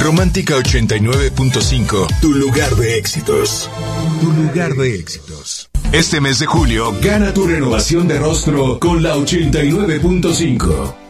Romántica 89.5, tu lugar de éxitos. Tu lugar de éxitos. Este mes de julio, gana tu renovación de rostro con la 89.5.